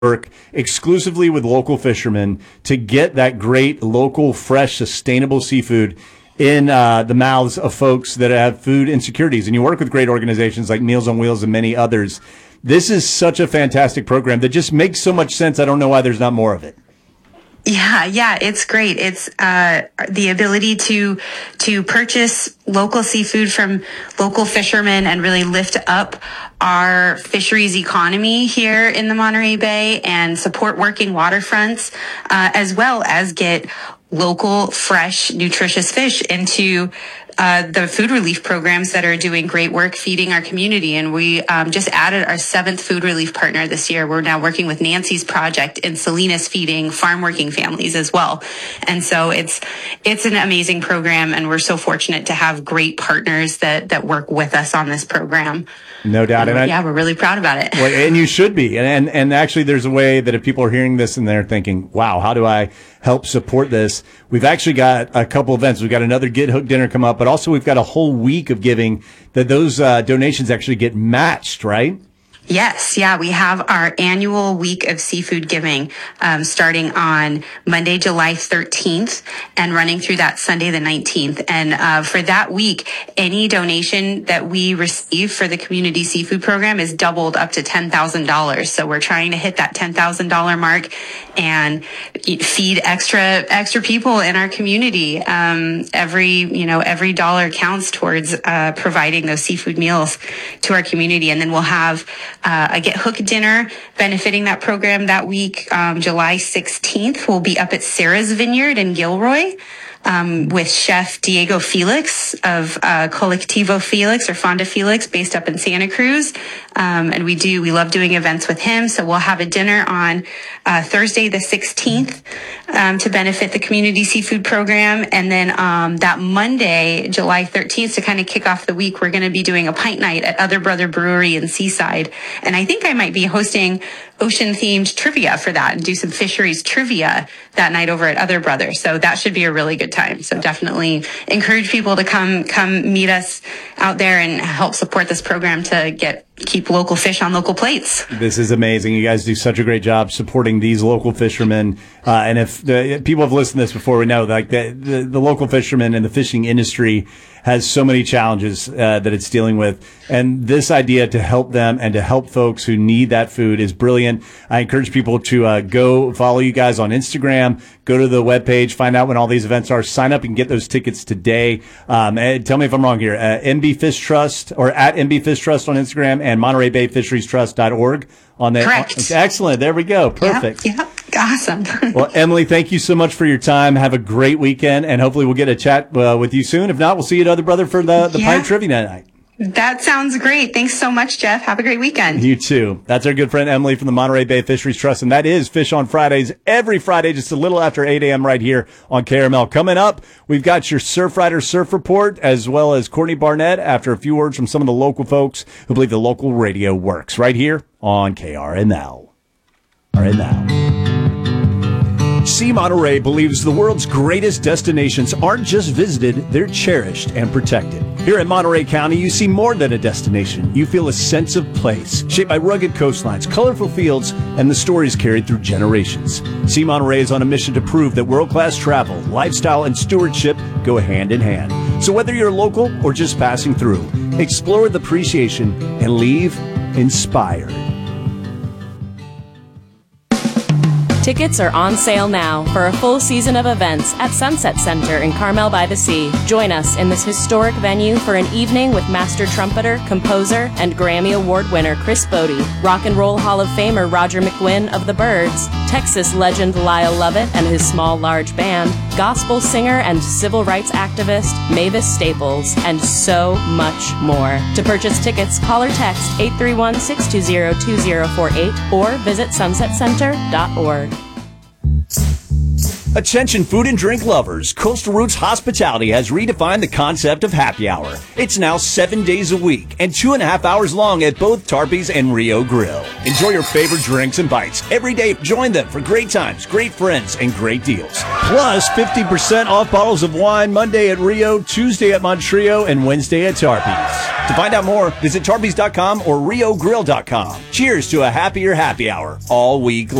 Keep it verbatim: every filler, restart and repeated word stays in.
work exclusively with local fishermen to get that great local, fresh, sustainable seafood in uh, the mouths of folks that have food insecurities. And you work with great organizations like Meals on Wheels and many others. This is such a fantastic program that just makes so much sense. I don't know why there's not more of it. Yeah, yeah, it's great. It's uh, the ability to to purchase local seafood from local fishermen and really lift up our fisheries economy here in the Monterey Bay and support working waterfronts, uh, as well as get local, fresh, nutritious fish into uh, the food relief programs that are doing great work feeding our community. And we um, just added our seventh food relief partner this year. We're now working with Nancy's Project in Salinas, feeding farm working families as well. And so it's it's an amazing program, and we're so fortunate to have great partners that that work with us on this program. No doubt. And, and yeah, I, we're really proud about it. Well, and you should be. And, and and actually, there's a way that if people are hearing this and they're thinking, wow, how do I help support this? We've actually got a couple events. We've got another Get Hooked dinner come up, but also we've got a whole week of giving that those uh, donations actually get matched, right? Yes, yeah, we have our annual week of seafood giving um, starting on Monday, July thirteenth and running through that Sunday, the nineteenth. And uh, for that week, any donation that we receive for the community seafood program is doubled up to ten thousand dollars. So we're trying to hit that ten thousand dollars mark and feed extra extra people in our community. Um, every, you know, every dollar counts towards uh, providing those seafood meals to our community. And then we'll have Uh, a Get Hooked dinner benefiting that program that week. Um, July sixteenth, we'll be up at Sarah's Vineyard in Gilroy um, with Chef Diego Felix of uh, Colectivo Felix or Fonda Felix, based up in Santa Cruz. Um, and we do, we love doing events with him. So we'll have a dinner on uh, Thursday the sixteenth um, to benefit the community seafood program. And then um, that Monday, July thirteenth, to kind of kick off the week, we're going to be doing a pint night at Other Brother Brewery in Seaside. And I think I might be hosting ocean-themed trivia for that and do some fisheries trivia that night over at Other Brother. So that should be a really good time. So definitely encourage people to come come meet us out there and help support this program to get keep local fish on local plates. This is amazing. You guys do such a great job supporting these local fishermen. Uh, and if the, if people have listened to this before, we know like the, the, the local fishermen and the fishing industry has so many challenges uh, that it's dealing with. And this idea to help them and to help folks who need that food is brilliant. I encourage people to uh, go follow you guys on Instagram, go to the webpage, find out when all these events are, sign up and get those tickets today. Um, and tell me if I'm wrong here. Uh, M B Fish Trust or at M B Fish Trust on Instagram and Monterey Bay Fisheries Trust dot org on that. Correct. Excellent. There we go. Perfect. Yep. Yep. Awesome. Well, Emily, thank you so much for your time. Have a great weekend, and hopefully we'll get a chat uh, with you soon. If not, we'll see you at Other Brother for the, the yeah. Pint Trivia night. That sounds great. Thanks so much, Jeff. Have a great weekend. You too. That's our good friend Emily from the Monterey Bay Fisheries Trust, and that is Fish on Fridays every Friday, just a little after eight a.m. right here on K R M L. Coming up, we've got your Surf Rider Surf Report, as well as Courtney Barnett after a few words from some of the local folks who believe the local radio works right here on K R M L. All right, now. Sea Monterey believes the world's greatest destinations aren't just visited, they're cherished and protected. Here in Monterey County, you see more than a destination. You feel a sense of place, shaped by rugged coastlines, colorful fields, and the stories carried through generations. Sea Monterey is on a mission to prove that world-class travel, lifestyle, and stewardship go hand in hand. So whether you're local or just passing through, explore with appreciation and leave inspired. Tickets are on sale now for a full season of events at Sunset Center in Carmel by the Sea. Join us in this historic venue for an evening with master trumpeter, composer, and Grammy Award winner Chris Bodie, Rock and Roll Hall of Famer Roger McGuinn of the Byrds, Texas legend Lyle Lovett and his Small Large Band, gospel singer and civil rights activist Mavis Staples, and so much more. To purchase tickets, call or text eight three one, six two zero, two zero four eight or visit sunset center dot org. Attention food and drink lovers, Coastal Roots Hospitality has redefined the concept of happy hour. It's now seven days a week and two and a half hours long at both Tarpey's and Rio Grill. Enjoy your favorite drinks and bites every day. Join them for great times, great friends, and great deals. Plus fifty percent off bottles of wine Monday at Rio, Tuesday at Montrio, and Wednesday at Tarpey's. To find out more, visit Charbys dot com or Rio Grill dot com. Cheers to a happier happy hour all week long.